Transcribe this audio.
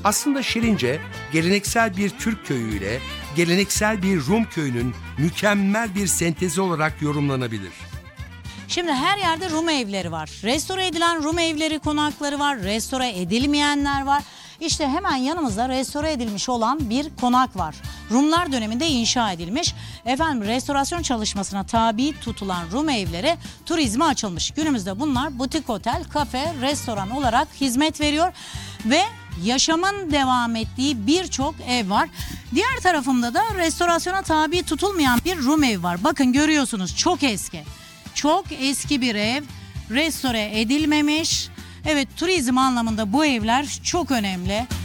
Aslında Şirince, geleneksel bir Türk köyüyle geleneksel bir Rum köyünün mükemmel bir sentezi olarak yorumlanabilir. Şimdi her yerde Rum evleri var. Restore edilen Rum evleri, konakları var. Restore edilmeyenler var. İşte hemen yanımızda restore edilmiş olan bir konak var. Rumlar döneminde inşa edilmiş. Efendim, restorasyon çalışmasına tabi tutulan Rum evleri turizme açılmış. Günümüzde bunlar butik otel, kafe, restoran olarak hizmet veriyor ve yaşamın devam ettiği birçok ev var. Diğer tarafımda da restorasyona tabi tutulmayan bir Rum ev var. Bakın, görüyorsunuz, çok eski. Çok eski bir ev, restore edilmemiş. Evet, turizm anlamında bu evler çok önemli.